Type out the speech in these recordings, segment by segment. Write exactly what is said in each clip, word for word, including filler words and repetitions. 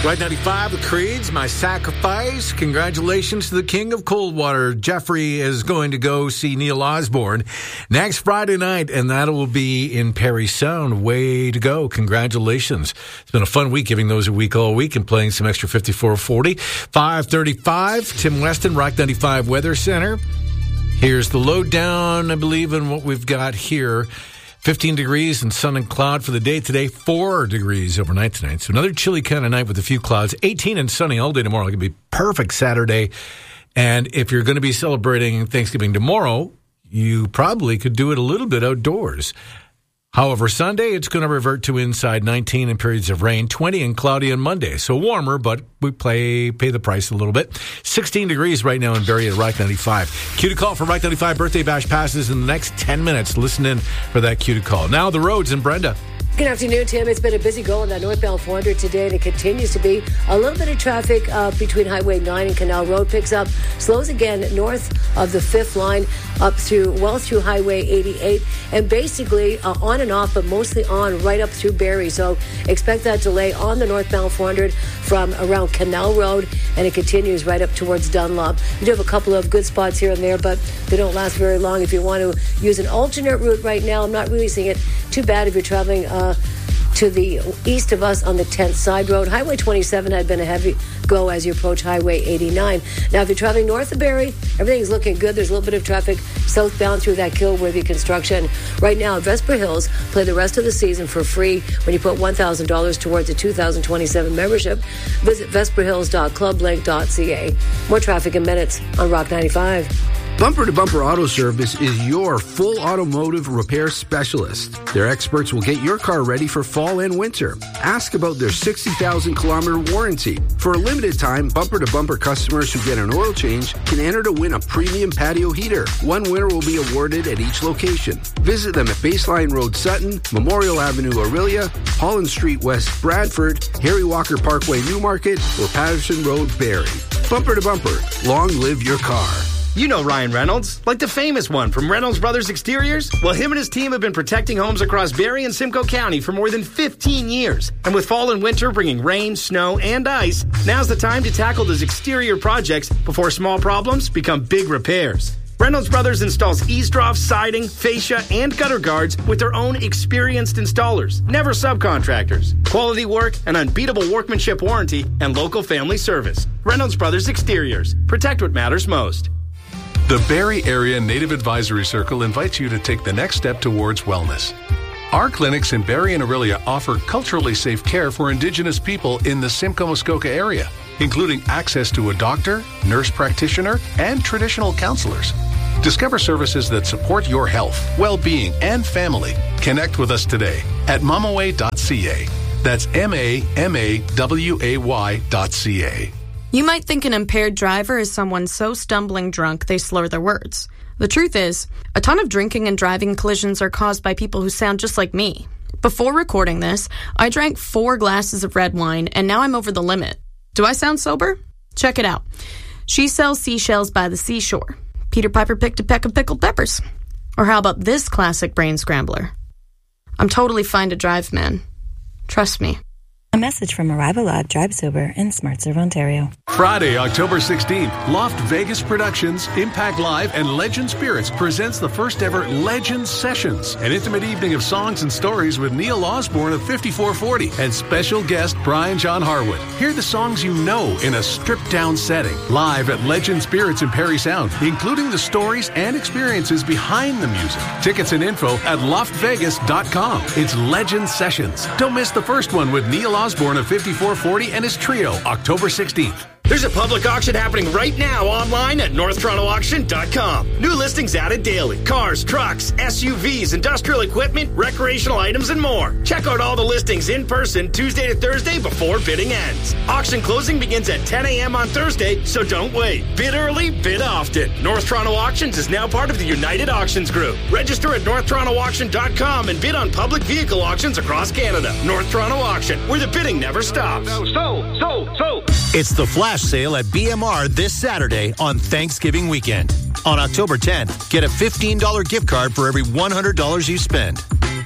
Right ninety-five, the Creeds, My Sacrifice. Congratulations to the King of Coldwater. Jeffrey is going to go see Neil Osborne next Friday night, and that will be in Parry Sound. Way to go. Congratulations. It's been a fun week, giving those a week all week and playing some extra fifty-four forty. five thirty-five, Tim Weston, Rock ninety-five Weather Center. Here's the lowdown, I believe, in what we've got here. fifteen degrees and sun and cloud for the day today. four degrees overnight tonight. So another chilly kind of night with a few clouds. eighteen and sunny all day tomorrow. It could be perfect Saturday. And if you're going to be celebrating Thanksgiving tomorrow, you probably could do it a little bit outdoors. However, Sunday, it's going to revert to inside, nineteen in periods of rain, twenty and cloudy on Monday. So warmer, but we play, pay the price a little bit. sixteen degrees right now in Barrie at Rock ninety-five. Cue to call for Rock ninety-five Birthday Bash passes in the next ten minutes. Listen in for that cue to call. Now the roads and Brenda. Good afternoon, Tim. It's been a busy go on that northbound four hundred today, and it continues to be. A little bit of traffic uh, between Highway nine and Canal Road picks up. Slows again north of the fifth line up through, well through Highway eighty-eight, and basically uh, on and off, but mostly on right up through Barrie. So expect that delay on the northbound four hundred from around Canal Road, and it continues right up towards Dunlop. We do have a couple of good spots here and there, but they don't last very long. If you want to use an alternate route right now, I'm not really seeing it too bad if you're traveling uh, to the east of us on the tenth Side Road. Highway twenty-seven had been a heavy go as you approach Highway eighty-nine. Now, if you're traveling north of Barrie, everything's looking good. There's a little bit of traffic southbound through that Kilworthy construction. Right now, Vesper Hills play the rest of the season for free when you put one thousand dollars towards a two thousand twenty-seven membership. Visit vesper hills dot club link dot c a. More traffic in minutes on Rock ninety-five. Bumper to Bumper Auto Service is your full automotive repair specialist. Their experts will get your car ready for fall and winter. Ask about their sixty thousand kilometer warranty. For a limited time, Bumper to Bumper customers who get an oil change can enter to win a premium patio heater. One winner will be awarded at each location. Visit them at Baseline Road Sutton, Memorial Avenue Aurelia, Holland Street West Bradford, Harry Walker Parkway Newmarket, or Patterson Road Barrie. Bumper to Bumper, long live your car. You know Ryan Reynolds, like the famous one from Reynolds Brothers Exteriors. Well, him and his team have been protecting homes across Barrie and Simcoe County for more than fifteen years. And with fall and winter bringing rain, snow, and ice, now's the time to tackle those exterior projects before small problems become big repairs. Reynolds Brothers installs eavesdrops, siding, fascia, and gutter guards with their own experienced installers, never subcontractors. Quality work, an unbeatable workmanship warranty, and local family service. Reynolds Brothers Exteriors. Protect what matters most. The Barrie Area Native Advisory Circle invites you to take the next step towards wellness. Our clinics in Barrie and Aurelia offer culturally safe care for Indigenous people in the Simcoe-Muskoka area, including access to a doctor, nurse practitioner, and traditional counselors. Discover services that support your health, well-being, and family. Connect with us today at mamaway dot c a. That's M A M A W A Y dot C A. You might think an impaired driver is someone so stumbling drunk they slur their words. The truth is, a ton of drinking and driving collisions are caused by people who sound just like me. Before recording this, I drank four glasses of red wine, and now I'm over the limit. Do I sound sober? Check it out. She sells seashells by the seashore. Peter Piper picked a peck of pickled peppers. Or how about this classic brain scrambler? I'm totally fine to drive, man. Trust me. A message from Arrival Live Drive Sober in SmartServe, Ontario. Friday, October sixteenth, Loft Vegas Productions, Impact Live, and Legend Spirits presents the first ever Legend Sessions, an intimate evening of songs and stories with Neil Osborne of fifty-four forty and special guest Brian John Harwood. Hear the songs you know in a stripped-down setting, live at Legend Spirits in Parry Sound, including the stories and experiences behind the music. Tickets and info at loft vegas dot com. It's Legend Sessions. Don't miss the first one with Neil Osborne of fifty-four forty and his trio, October sixteenth. There's a public auction happening right now online at north toronto auction dot com. New listings added daily. Cars, trucks, S U Vs, industrial equipment, recreational items, and more. Check out all the listings in person Tuesday to Thursday before bidding ends. Auction closing begins at ten a.m. on Thursday, so don't wait. Bid early, bid often. North Toronto Auctions is now part of the United Auctions Group. Register at north toronto auction dot com and bid on public vehicle auctions across Canada. North Toronto Auction, where the bidding never stops. So, so, so, so. It's the flash sale at B M R this Saturday on Thanksgiving weekend. On October tenth, get a fifteen dollars gift card for every one hundred dollars you spend.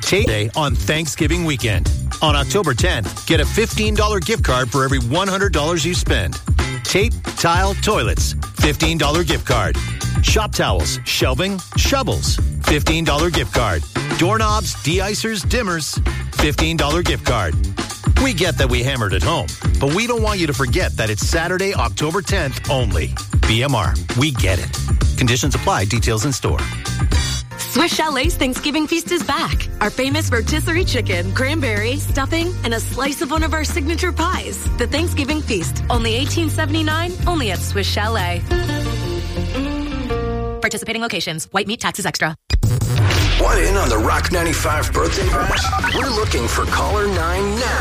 Tate Day on Thanksgiving weekend. On October tenth, get a fifteen dollars gift card for every one hundred dollars you spend. Tate Tile Toilets, fifteen dollars gift card. Shop towels, shelving, shovels, fifteen dollars gift card. Doorknobs, de-icers, dimmers, fifteen dollars gift card. We get that we hammered at home, but we don't want you to forget that it's Saturday, October tenth only. B M R, we get it. Conditions apply, details in store. Swiss Chalet's Thanksgiving feast is back. Our famous rotisserie chicken, cranberry, stuffing, and a slice of one of our signature pies. The Thanksgiving feast, only eighteen seventy-nine, only at Swiss Chalet. Participating locations. White meat taxes extra. Want in on the Rock ninety-five birthday bash? We're looking for caller nine now.